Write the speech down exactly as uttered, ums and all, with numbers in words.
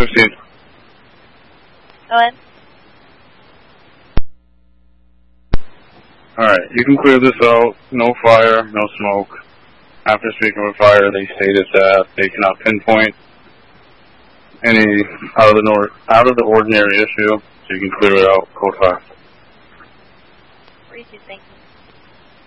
fifteen. Go ahead. Alright, you can clear this out. No fire, no smoke. After speaking with fire, they stated that they cannot pinpoint any out of the nor out of the ordinary issue, so you can clear it out. Code five.